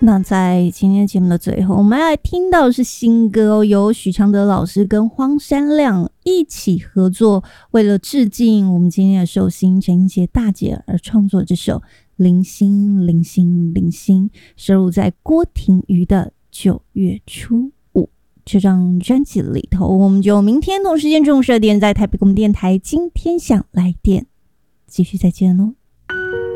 那在今天节目的最后，我们来听到的是新歌哦，由许常德老师跟荒山亮一起合作，为了致敬我们今天的寿星陈英杰大姐而创作这首《零星零星零星》，收录在郭婷瑜的9月初5这张专辑里头。我们就明天同时间中午12点在台北公共电台今天想来电继续再见喽。